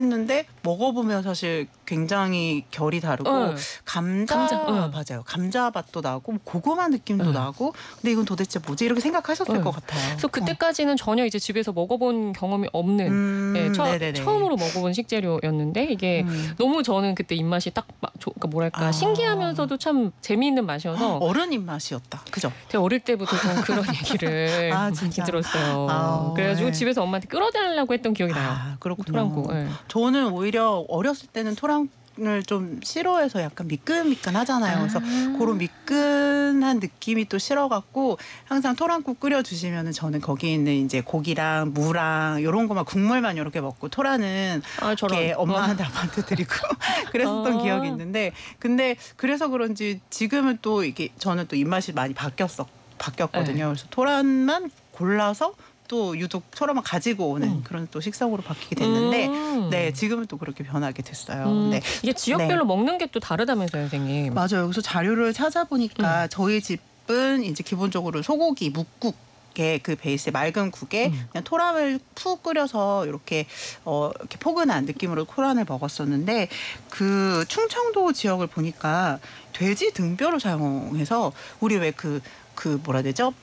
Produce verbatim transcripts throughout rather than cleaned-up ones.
했는데 먹어보면 사실 굉장히 결이 다르고 어. 감자, 감자, 어. 맞아요. 감자맛도 나고 고구마 느낌도 어. 나고 근데 이건 도대체 뭐지? 이렇게 생각하셨을 어. 것 같아요. 그래서 그때까지는 전혀 이제 집에서 먹어본 경험이 없는 음, 예, 처, 네네네. 처음으로 먹어본 식재료였는데 이게 음. 너무 저는 그때 입맛이 딱 마- 조- 그러니까 뭐랄까 아. 신기하면서도 참 재미있는 맛이어서 어른 입맛이었다. 그죠? 제가 어릴 때부터 좀 그런 얘기를 아, 많이 진짜? 들었어요. 아, 그래가지고 네. 집에서 엄마한테 끌어달라고 했던 기억이 나요. 아, 그렇군요. 토랑국. 예. 저는 오히려 어렸을 때는 토랑을 좀 싫어해서 약간 미끈미끈하잖아요. 그래서 아. 그런 미끈한 느낌이 또 싫어갖고 항상 토랑국 끓여주시면은 저는 거기 있는 이제 고기랑 무랑 이런 거만 국물만 이렇게 먹고 토라는 아, 저런. 이렇게 엄마한테 아빠한테 드리고 그랬었던 아. 기억이 있는데 근데 그래서 그런지 지금은 또 이게 저는 또 입맛이 많이 바뀌었어 바뀌었거든요. 네. 그래서 토란만 골라서 또 유독 토라만 가지고 오는 음. 그런 또 식성으로 바뀌게 됐는데 음. 네 지금은 또 그렇게 변하게 됐어요. 음. 네. 이게 지역별로 네. 먹는 게 또 다르다면서요, 선생님. 맞아요. 그래서 자료를 찾아보니까 음. 저희 집은 이제 기본적으로 소고기 묵국 그 베이스의 맑은 국에 음. 그냥 토란을 푹 끓여서 이렇게 어 이렇게 포근한 느낌으로 토란을 먹었었는데 그 충청도 지역을 보니까 돼지 등뼈를 사용해서 우리 왜 그 그 뭐라 해야 되죠?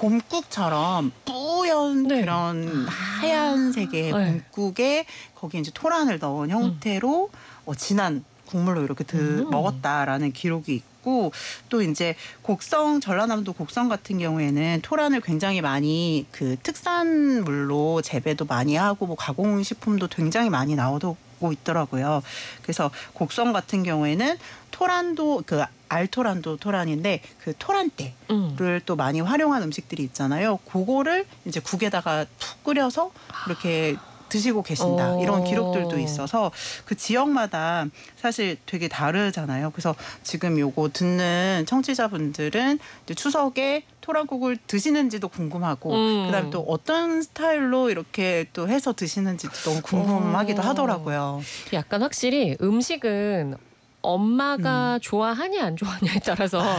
곰국처럼 뿌연 네. 그런 하얀색의 네. 곰국에 거기에 이제 토란을 넣은 형태로 어, 진한 국물로 이렇게 드, 음. 먹었다라는 기록이 있고 또 이제 곡성 전라남도 곡성 같은 경우에는 토란을 굉장히 많이 그 특산물로 재배도 많이 하고 뭐 가공식품도 굉장히 많이 나오고 있더라고요. 그래서 곡성 같은 경우에는 토란도 그 알토란도 토란인데 그 토란대를 음. 또 많이 활용한 음식들이 있잖아요. 그거를 이제 국에다가 푹 끓여서 이렇게 드시고 계신다. 오. 이런 기록들도 있어서 그 지역마다 사실 되게 다르잖아요. 그래서 지금 요거 듣는 청취자분들은 이제 추석에 토란국을 드시는지도 궁금하고 음. 그다음에 또 어떤 스타일로 이렇게 또 해서 드시는지도 너무 궁금하기도 오. 하더라고요. 약간 확실히 음식은 엄마가 음. 좋아하냐 안 좋아하냐에 따라서 맞아요.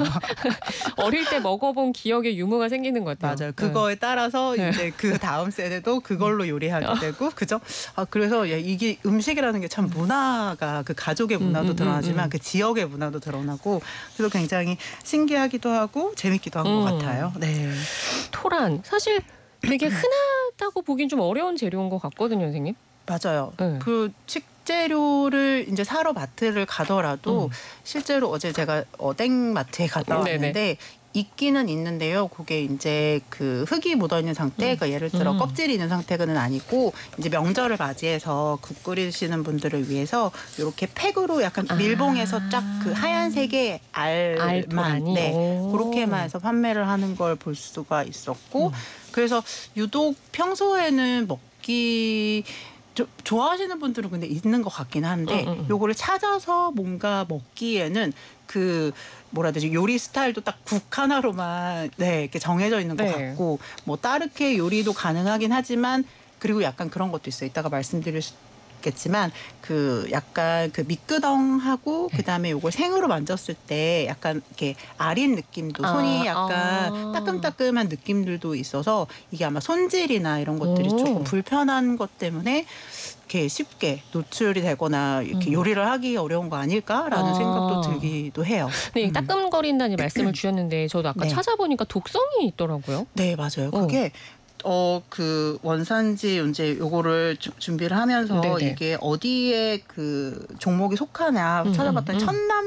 어릴 때 먹어본 기억에 유무가 생기는 것 같아요. 맞아요. 그거에 따라서 네. 이제 그 다음 세대도 그걸로 요리하게 되고, 그죠? 아, 그래서 이게 음식이라는 게 참 문화가 그 가족의 문화도 음, 음, 드러나지만 음, 음. 그 지역의 문화도 드러나고, 그래서 굉장히 신기하기도 하고 재밌기도 한 것 음. 같아요. 네. 토란 사실 되게 흔하다고 보긴 좀 어려운 재료인 것 같거든요, 선생님. 맞아요. 네. 그 식재료를 이제 사러 마트를 가더라도 음. 실제로 어제 제가 어, 땡마트에 갔다 왔는데 네네. 있기는 있는데요. 그게 이제 그 흙이 묻어 있는 상태, 음. 그러니까 예를 들어 음. 껍질이 있는 상태는 아니고 이제 명절을 맞이해서 국 끓이시는 분들을 위해서 이렇게 팩으로 약간 아. 밀봉해서 쫙 그 하얀색의 알만 알토란이? 네 오. 그렇게만 해서 판매를 하는 걸 볼 수가 있었고 음. 그래서 유독 평소에는 먹기 조, 좋아하시는 분들은 근데 있는 것 같긴 한데 음, 음, 음. 요거를 찾아서 뭔가 먹기에는 그 뭐라 해야 되지 요리 스타일도 딱 국 하나로만 네 이렇게 정해져 있는 것 네. 같고 뭐 다르게 요리도 가능하긴 하지만 그리고 약간 그런 것도 있어요. 이따가 말씀드릴 수 있겠지만 그 약간 그 미끄덩하고 네. 그다음에 요걸 생으로 만졌을 때 약간 이렇게 아린 느낌도 손이 아, 약간 아. 따끔따끔한 느낌들도 있어서 이게 아마 손질이나 이런 것들이 오. 조금 불편한 것 때문에 이렇게 쉽게 노출이 되거나 이렇게 음. 요리를 하기 어려운 거 아닐까라는 아. 생각도 들기도 해요. 네, 음. 따끔거린다는 말씀을 주셨는데 저도 아까 네. 찾아보니까 독성이 있더라고요. 네, 맞아요. 어. 그게 어, 그 원산지 이제 요거를 주, 준비를 하면서 네네. 이게 어디에 그 종목이 속하냐 음, 찾아봤더니 음, 음.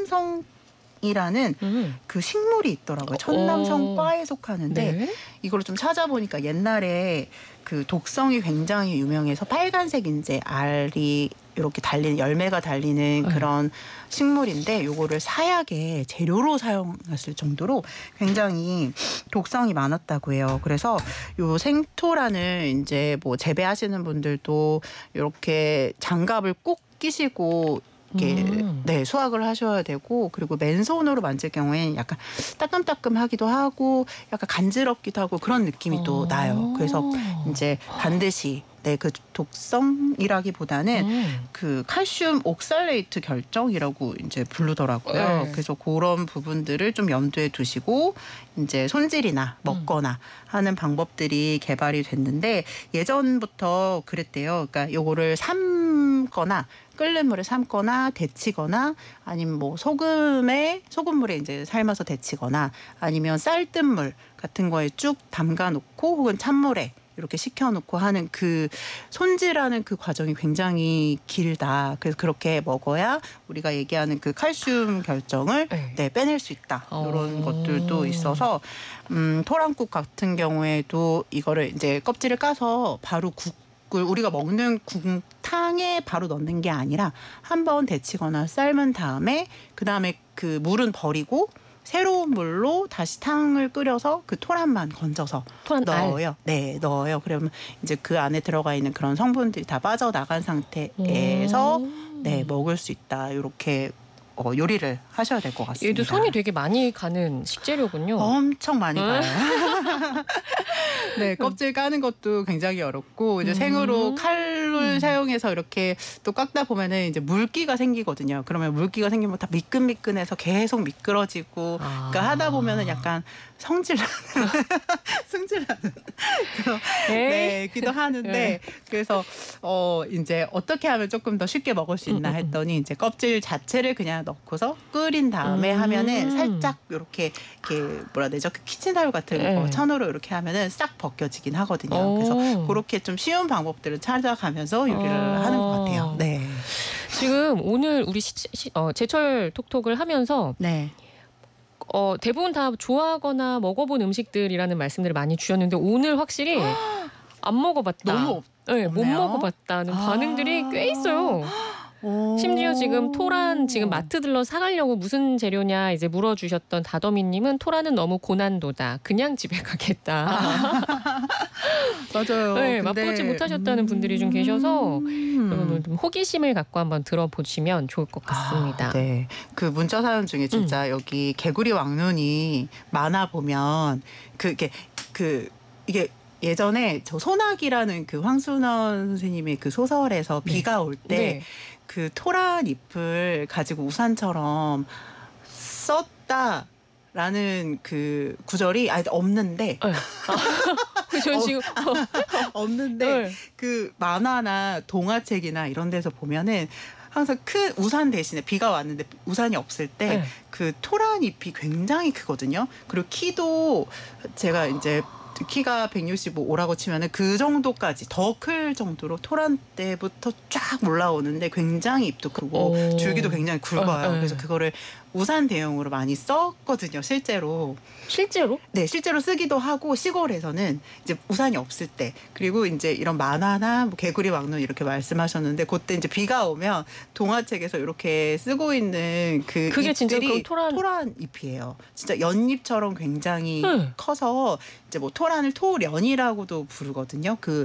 천남성이라는 음. 그 식물이 있더라고요. 어. 천남성과에 속하는데 네. 이걸 좀 찾아보니까 옛날에 그 독성이 굉장히 유명해서 빨간색 이제 알이 이렇게 달리는 열매가 달리는 네. 그런 식물인데 요거를 사약의 재료로 사용했을 정도로 굉장히 독성이 많았다고 해요. 그래서 요 생토란을 이제 뭐 재배하시는 분들도 이렇게 장갑을 꼭 끼시고 이렇게 음. 네 수확을 하셔야 되고 그리고 맨손으로 만질 경우에는 약간 따끔따끔하기도 하고 약간 간지럽기도 하고 그런 느낌이 또 나요. 그래서 이제 반드시 네, 그 독성이라기보다는 음. 그 칼슘 옥살레이트 결정이라고 이제 부르더라고요. 네. 그래서 그런 부분들을 좀 염두에 두시고 이제 손질이나 먹거나 하는 방법들이 개발이 됐는데 예전부터 그랬대요. 그러니까 요거를 삼 삶거나 끓는 물에 삶거나 데치거나 아니면 뭐 소금에 소금물에 이제 삶아서 데치거나 아니면 쌀뜨물 같은 거에 쭉 담가 놓고 혹은 찬물에 이렇게 식혀놓고 하는 그 손질하는 그 과정이 굉장히 길다. 그래서 그렇게 먹어야 우리가 얘기하는 그 칼슘 결정을 네. 네, 빼낼 수 있다. 이런 어. 것들도 있어서 음, 토란국 같은 경우에도 이거를 이제 껍질을 까서 바로 국을 우리가 먹는 국탕에 바로 넣는 게 아니라 한번 데치거나 삶은 다음에 그 다음에 그 물은 버리고 새로운 물로 다시 탕을 끓여서 그 토란만 건져서 토란 알. 넣어요. 네, 넣어요. 그러면 이제 그 안에 들어가 있는 그런 성분들이 다 빠져나간 상태에서 음. 네, 먹을 수 있다. 이렇게 어, 요리를 하셔야 될 것 같습니다. 얘도 손이 되게 많이 가는 식재료군요. 엄청 많이 음. 가요. 네, 껍질 까는 것도 굉장히 어렵고 이제 음. 생으로 칼을 사용해서 이렇게 또 깎다 보면은 이제 물기가 생기거든요. 그러면 물기가 생기면 다 미끈미끈해서 계속 미끄러지고 아. 그러니까 하다 보면은 약간 성질나는 승질나는 그런 네, 기도 하는데 네. 그래서 어 이제 어떻게 하면 조금 더 쉽게 먹을 수 있나 음, 음, 음. 했더니 이제 껍질 자체를 그냥 넣고서 끓인 다음에 음. 하면은 살짝 이렇게 이렇게 뭐라 해야 되죠? 그 키친타올 같은 네. 거 천으로 이렇게 하면은 싹 벗겨지긴 하거든요. 오. 그래서 그렇게 좀 쉬운 방법들을 찾아가면서 요리를 어. 하는 것 같아요. 네. 지금 오늘 우리 시, 시, 어, 제철 톡톡을 하면서 네. 어, 대부분 다 좋아하거나 먹어본 음식들이라는 말씀들을 많이 주셨는데 오늘 확실히 안 먹어봤다. 너무 없, 네, 못 없네요. 먹어봤다는 아. 반응들이 꽤 있어요. 오. 심지어 지금 토란 지금 마트 들러 사가려고 무슨 재료냐 이제 물어주셨던 다더미님은 토란은 너무 고난도다. 그냥 집에 가겠다. 아. 맞아요. 네, 근데, 맛보지 못하셨다는 음... 분들이 좀 계셔서 여러분 좀 호기심을 갖고 한번 들어보시면 좋을 것 같습니다. 아, 네. 그 문자 사연 중에 진짜 음. 여기 개구리 왕눈이 만화 보면 그게 그 이게 예전에 저 소나기라는 그 황순원 선생님의 그 소설에서 네. 비가 올 때 네. 그 토란 잎을 가지고 우산처럼 썼다라는 그 구절이 아니 없는데 네. 아, 전 지금 없는데 네. 그 만화나 동화책이나 이런 데서 보면은 항상 큰 우산 대신에 비가 왔는데 우산이 없을 때 그 네. 토란 잎이 굉장히 크거든요. 그리고 키도 제가 이제 키가 백육십오라고 치면은 그 정도까지 더 클 정도로 토란 때부터 쫙 올라오는데 굉장히 잎도 크고 오. 줄기도 굉장히 굵어요. 네, 네. 그래서 그거를 우산 대용으로 많이 썼거든요, 실제로. 실제로? 네, 실제로 쓰기도 하고 시골에서는 이제 우산이 없을 때 그리고 이제 이런 만화나 뭐 개구리 왕눈 이렇게 말씀하셨는데 그때 이제 비가 오면 동화책에서 이렇게 쓰고 있는 그 그게 잎들이 진짜 그럼 토란 토란 잎이에요. 진짜 연잎처럼 굉장히 네. 커서 이제 뭐 토란을 토련이라고도 부르거든요. 그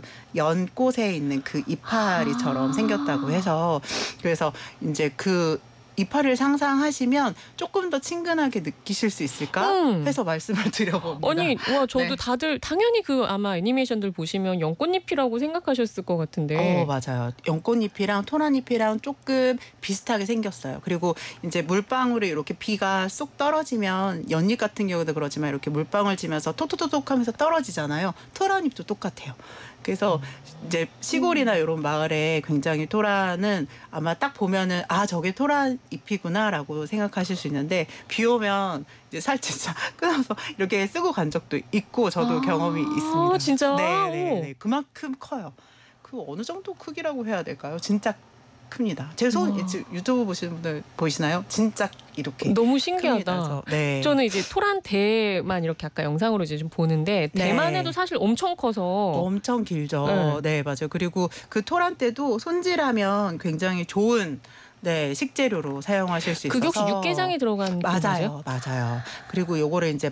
연꽃에 있는 그 이파리처럼 아. 생겼다고 해서 그래서 이제 그 이파리를 상상하시면 조금 더 친근하게 느끼실 수 있을까 음. 해서 말씀을 드려봅니다. 아니, 와 저도 네. 다들 당연히 그 아마 애니메이션들 보시면 연꽃잎이라고 생각하셨을 것 같은데. 어, 맞아요. 연꽃잎이랑 토란잎이랑 조금 비슷하게 생겼어요. 그리고 이제 물방울이 이렇게 비가 쏙 떨어지면 연잎 같은 경우도 그렇지만 이렇게 물방울 지면서 톡톡톡톡 하면서 떨어지잖아요. 토란잎도 똑같아요. 그래서 이제 시골이나 이런 마을에 굉장히 토란은 아마 딱 보면은 아 저게 토란 잎이구나라고 생각하실 수 있는데 비 오면 이제 살짝 끊어서 이렇게 쓰고 간 적도 있고 저도 아, 경험이 있습니다. 진짜? 네, 네, 네. 그만큼 커요. 그 어느 정도 크기라고 해야 될까요? 진짜 큽니다. 제 손 유튜브 보시는 분들 보이시나요? 진짜 이렇게 너무 신기하다. 큽니다. 네. 저는 이제 토란 대만 이렇게 아까 영상으로 이제 좀 보는데 네. 대만 해도 사실 엄청 커서 엄청 길죠. 네. 네, 맞아요. 그리고 그 토란 때도 손질하면 굉장히 좋은 네, 식재료로 사용하실 수 있어서 그게 혹시 육개장에 들어간 맞아요, 맞아요. 그리고 요거를 이제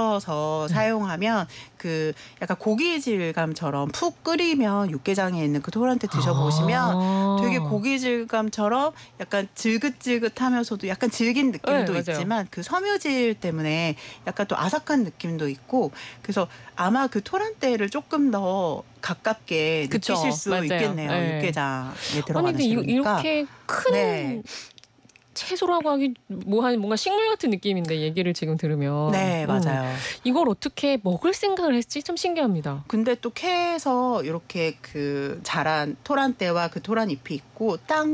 말려서 네. 사용하면 그 약간 고기 질감처럼 푹 끓이면 육개장에 있는 그 토란대 드셔보시면 아. 되게 고기 질감처럼 약간 질긋질긋하면서도 약간 질긴 느낌도 네, 있지만 그 섬유질 때문에 약간 또 아삭한 느낌도 있고 그래서 아마 그 토란대를 조금 더 가깝게 그쵸, 느끼실 수 맞아요. 있겠네요. 네. 육개장에 아니 들어가는 근데 이- 재료니까. 이렇게 큰 네. 채소라고 하기 뭐한 뭔가 식물 같은 느낌인데 얘기를 지금 들으면. 네, 음. 맞아요. 이걸 어떻게 먹을 생각을 했지? 참 신기합니다. 근데 또 캐에서 이렇게 그 자란 토란대와 그 토란 잎이 있고 땅